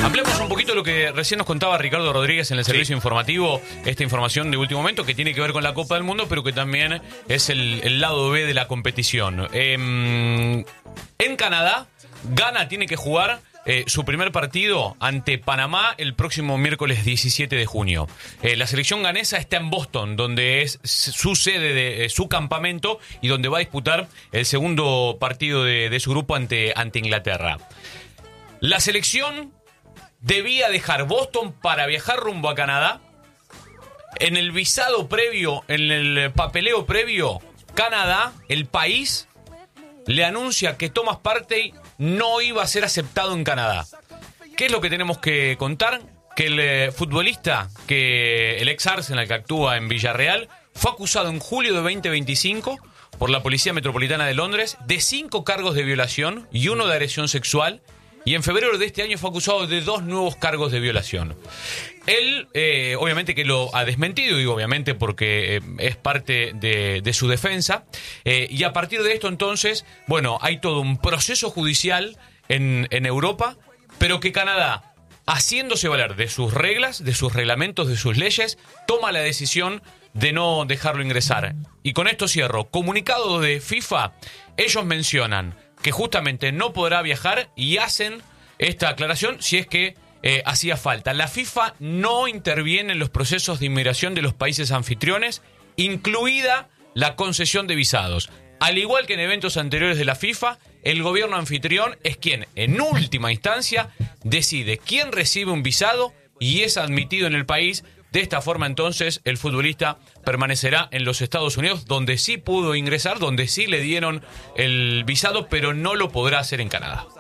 Hablemos un poquito de lo que recién nos contaba Ricardo Rodríguez en el servicio informativo, esta información de último momento que tiene que ver con la Copa del Mundo, pero que también es el lado B de la competición. En Canadá, Ghana tiene que jugar su primer partido ante Panamá el próximo miércoles 17 de junio. La selección ganesa está en Boston, donde es su sede de su campamento y donde va a disputar el segundo partido de su grupo ante Inglaterra. La selección debía dejar Boston para viajar rumbo a Canadá. En el visado previo, en el papeleo previo, Canadá, el país, le anuncia que Thomas Partey no iba a ser aceptado en Canadá. ¿Qué es lo que tenemos que contar? Que el futbolista, que el ex Arsenal que actúa en Villarreal, fue acusado en julio de 2025 por la Policía Metropolitana de Londres de 5 cargos de violación y 1 de agresión sexual. Y en febrero de este año fue acusado de 2 nuevos cargos de violación. Él, obviamente que lo ha desmentido, digo obviamente porque es parte de su defensa. Y a partir de esto entonces, bueno, hay todo un proceso judicial en Europa, pero que Canadá, haciéndose valer de sus reglas, de sus reglamentos, de sus leyes, toma la decisión de no dejarlo ingresar. Y con esto cierro. Comunicado de FIFA, ellos mencionan que justamente no podrá viajar y hacen esta aclaración si es que hacía falta. La FIFA no interviene en los procesos de inmigración de los países anfitriones, incluida la concesión de visados. Al igual que en eventos anteriores de la FIFA, el gobierno anfitrión es quien, en última instancia, decide quién recibe un visado y es admitido en el país. De esta forma, entonces, el futbolista permanecerá en los Estados Unidos, donde sí pudo ingresar, donde sí le dieron el visado, pero no lo podrá hacer en Canadá.